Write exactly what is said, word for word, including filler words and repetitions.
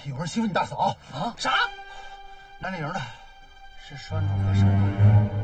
有人欺负你大嫂啊？ 啥？南岭的， 是栓主和山主。